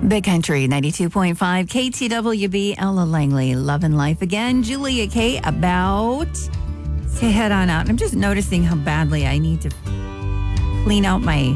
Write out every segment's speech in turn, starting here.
Big Country 92.5 KTWB. Ella Langley, Lovin' Life Again. Julia K. about to head on out. I'm just noticing how badly I need to clean out my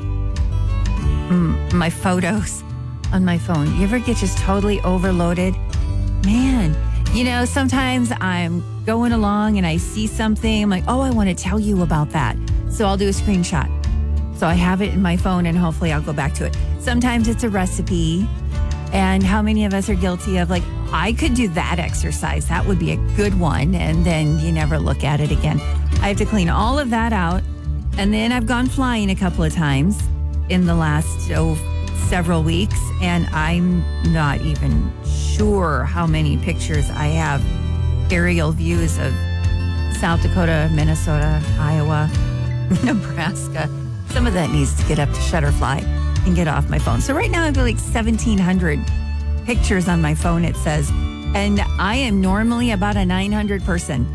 photos on my phone. You ever get just totally overloaded? Man, sometimes I'm going along and I see something. I'm like, oh, I want to tell you about that. So I'll do a screenshot. So I have it in my phone and hopefully I'll go back to it. Sometimes it's a recipe. And how many of us are guilty of I could do that exercise. That would be a good one. And then you never look at it again. I have to clean all of that out. And then I've gone flying a couple of times in the last several weeks. And I'm not even sure how many pictures I have. Aerial views of South Dakota, Iowa, Nebraska. Some of that needs to get up to Shutterfly and get off my phone. So right now I've got 1,700 pictures on my phone, it says. And I am normally about a 900 person.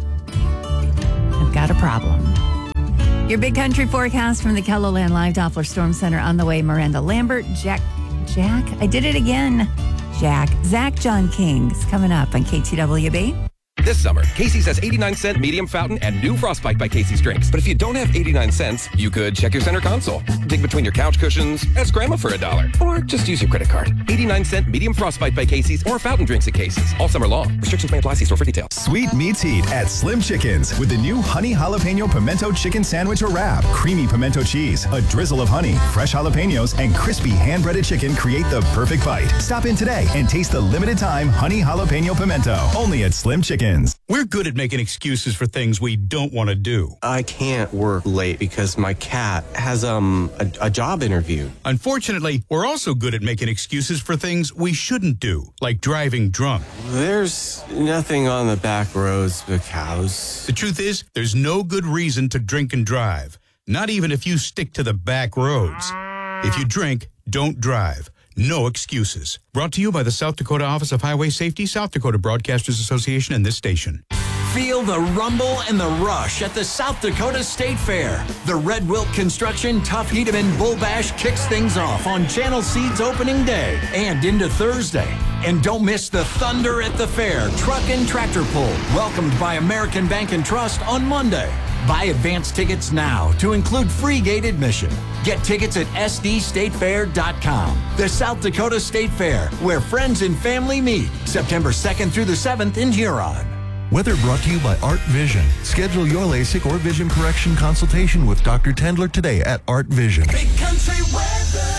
I've got a problem. Your Big Country forecast from the KELOLAND Live Doppler Storm Center on the way. Miranda Lambert, Jack, I did it again. Zach John King is coming up on KTWB. This summer, Casey's has 89-cent medium fountain and new Frostbite by Casey's drinks. But if you don't have 89 cents, you could check your center console, dig between your couch cushions, ask Grandma for $1, or just use your credit card. 89-cent medium Frostbite by Casey's or fountain drinks at Casey's all summer long. Restrictions may apply. See store for details. Sweet meets heat at Slim Chickens with the new honey jalapeno pimento chicken sandwich or wrap. Creamy pimento cheese, a drizzle of honey, fresh jalapenos, and crispy hand-breaded chicken create the perfect bite. Stop in today and taste the limited time honey jalapeno pimento only at Slim Chickens. We're good at making excuses for things we don't want to do. I can't work late because my cat has a job interview. Unfortunately, we're also good at making excuses for things we shouldn't do, like driving drunk. There's nothing on the back roads but cows. The truth is, there's no good reason to drink and drive, not even if you stick to the back roads. If you drink, don't drive. No excuses. Brought to you by the South Dakota Office of Highway Safety, South Dakota Broadcasters Association, and this station. Feel the rumble and the rush at the South Dakota State Fair. The Red Wilt Construction Tough Hedeman Bull Bash kicks things off on Channel Seed's opening day and into Thursday. And don't miss the Thunder at the Fair Truck and Tractor Pull, welcomed by American Bank and Trust on Monday. Buy advance tickets now to include free gate admission. Get tickets at sdstatefair.com. The South Dakota State Fair, where friends and family meet, September 2nd through the 7th in Huron. Weather brought to you by Art Vision. Schedule your LASIK or vision correction consultation with Dr. Tendler today at Art Vision. Big Country weather.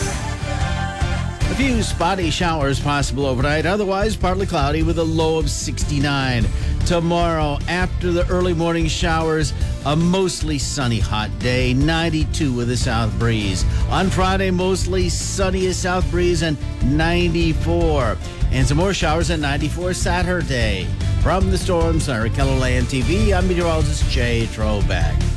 A few spotty showers possible overnight, otherwise partly cloudy with a low of 69. Tomorrow, after the early morning showers, a mostly sunny hot day, 92 with a south breeze. On Friday, mostly sunny, a south breeze, and 94. And some more showers at 94 Saturday. From the Storm Center, KELOLAND TV, I'm meteorologist Jay Troback.